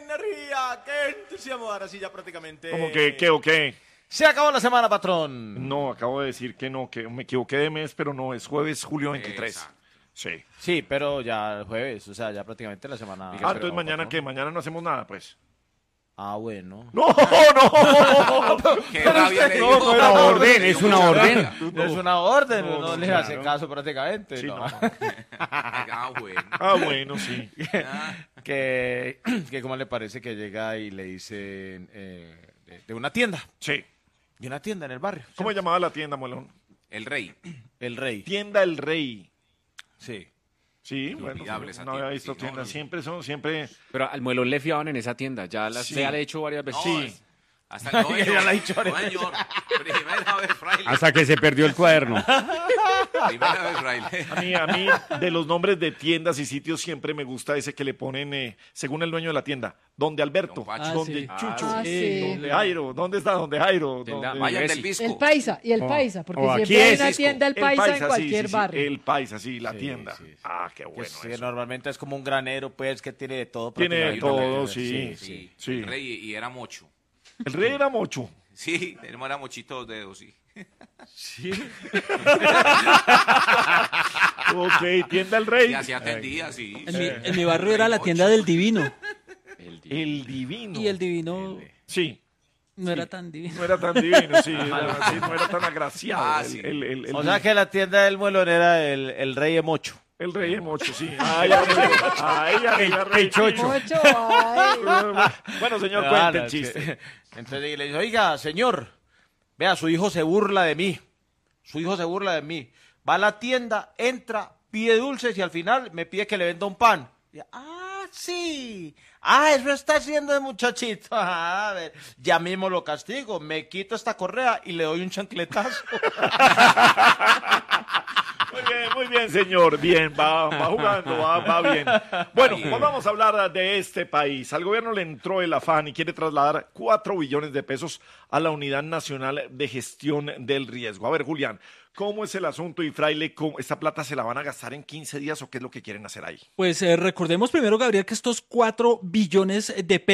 energía! ¡Qué entusiasmo! Ahora sí, ya prácticamente... ¿Cómo que qué o qué? Se acabó la semana, patrón. No, acabo de decir que no, que me equivoqué de mes, pero no, es jueves, julio 23. Exacto. Sí. Sí, pero ya el jueves, o sea, ya prácticamente la semana... Ah, entonces mañana, ¿qué? Mañana no hacemos nada, pues. Ah, bueno. ¡No, no! Qué rabia le dio. no, Una orden, es una orden. No es una orden, No, no, no, le claro. hace caso prácticamente. Sí, no. no. Ah, bueno. Ah, bueno, sí. que cómo le parece que llega y le dicen de una tienda, Sí. de una tienda en el barrio. ¿Cómo se llamaba la tienda, Molón? El rey. El Rey. Tienda El Rey. Sí. Sí, bueno, Inolvidable esa no había tienda, visto sí, tiendas. no. Siempre. Pero al muelón le fiaban en esa tienda, ya Sí. le he hecho varias veces. No, Sí. hasta no, Ya señor. la he dicho No, ahorita. señor. Primera vez, fraile. Hasta que se perdió el cuaderno. Primera vez, fraile. A mí, de los nombres de tiendas y sitios siempre me gusta ese que le ponen, según el dueño de la tienda, donde Alberto, Don Pacho. donde sí. Chucho, Ah, sí. donde Jairo, ¿dónde está donde Jairo? Tienda- ¿Dónde- Vayan Messi. del Visco. El paisa, y el O- paisa, porque o aquí siempre hay es una Cisco. tienda el paisa, en sí, cualquier sí, barrio. el paisa, sí, la Sí, tienda. sí, sí. Ah, qué Que bueno sí, eso. normalmente es como un granero, pues, que tiene de todo. Tiene de prácticamente. todo, Sí, sí. Sí, el rey y era mocho. El rey era mocho. Sí, tenemos era mochito de dedos, sí. Sí. Ok, tienda El Rey. Y así atendía, sí. En mi barrio era la tienda del divino. El divino. Y el divino Sí, no era tan divino. no era tan divino, sí, no era tan agraciado. Ah, el- sí. el- O sea que la tienda del muelón era el Rey de Mocho. El rey de mocho, sí. Ay, arriba, rey. chocho. Ocho, ay. Bueno, señor, Ah, cuente no, el es chiste. que- Entonces le dice, oiga, señor, vea, su hijo se burla de mí. Su hijo se burla de mí. Va a la tienda, entra, pide dulces y al final me pide que le venda un pan. Y, sí. Eso está haciendo el muchachito. A ver, ya mismo lo castigo. Me quito esta correa y le doy un chancletazo. Muy bien, señor. Bien, va jugando, va bien. Bueno, pues vamos a hablar de este país. Al gobierno le entró el afán y quiere trasladar 4 billones de pesos a la Unidad Nacional de Gestión del Riesgo. A ver, Julián, ¿cómo es el asunto? Y Fraile, ¿esta plata se la van a gastar en 15 días o qué es lo que quieren hacer ahí? Pues recordemos primero, Gabriel, que estos 4 billones de pesos